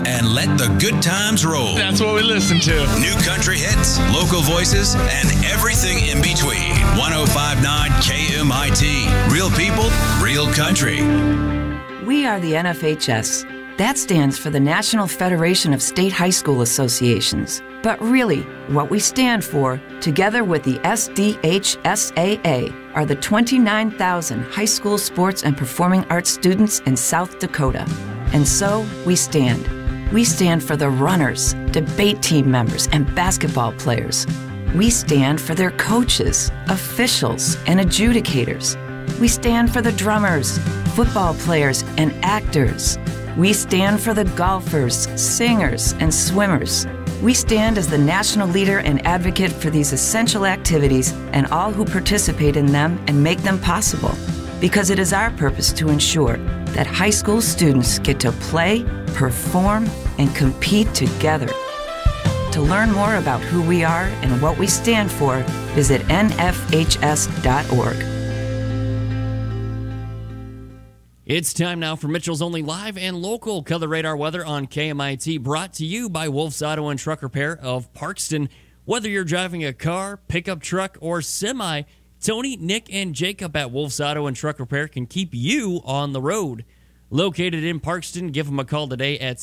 and let the good times roll. That's what we listen to. New country hits, local voices, and everything in between. 105.9 KMIT. Real people, real country. We are the NFHS. That stands for the National Federation of State High School Associations. But really, what we stand for, together with the SDHSAA, are the 29,000 high school sports and performing arts students in South Dakota. And so, we stand. We stand for the runners, debate team members, and basketball players. We stand for their coaches, officials, and adjudicators. We stand for the drummers, football players, and actors. We stand for the golfers, singers, and swimmers. We stand as the national leader and advocate for these essential activities and all who participate in them and make them possible. Because it is our purpose to ensure that high school students get to play, perform, and compete together. To learn more about who we are and what we stand for, visit nfhs.org. It's time now for Mitchell's Only Live and Local Color Radar Weather on KMIT, brought to you by Wolf's Auto and Truck Repair of Parkston. Whether you're driving a car, pickup truck, or semi, Tony, Nick, and Jacob at Wolf's Auto and Truck Repair can keep you on the road. Located in Parkston, give them a call today at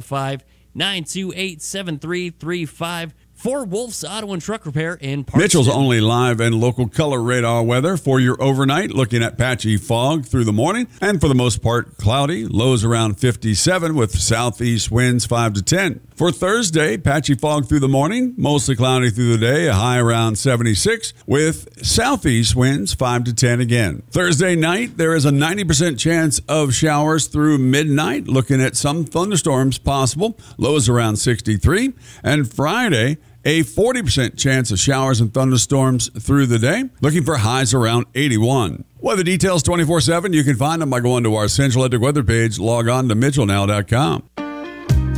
605-928-7335 for Wolf's Auto and Truck Repair in Parkston. Mitchell's Only Live and Local Color Radar Weather for your overnight, looking at patchy fog through the morning, and for the most part cloudy, lows around 57 with southeast winds 5 to 10. For Thursday, patchy fog through the morning, mostly cloudy through the day, a high around 76 with southeast winds 5 to 10 again. Thursday night, there is a 90% chance of showers through midnight, looking at some thunderstorms possible, lows around 63. And Friday, a 40% chance of showers and thunderstorms through the day, looking for highs around 81. Weather details 24/7. You can find them by going to our Central Electric weather page. Log on to mitchellnow.com.